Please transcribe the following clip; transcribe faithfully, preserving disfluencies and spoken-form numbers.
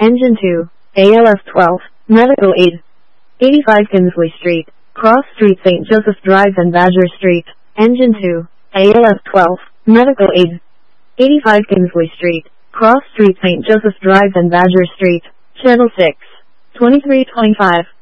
Engine two, A L F twelve, Medical Aid. eighty-five Kinsley Street, Cross Street, Saint Joseph Drive and Badger Street. Engine two, A L F twelve, Medical Aid. eighty-five Kinsley Street, Cross Street, Saint Joseph Drive and Badger Street. Channel six, twenty-three twenty-five.